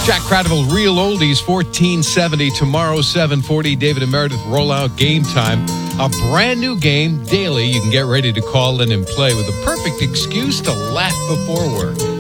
Jack Cradaville, Real Oldies, 1470. Tomorrow, 740. David and Meredith roll out Game Time. A brand new game daily. You can get ready to call in and play with the perfect excuse to laugh before work.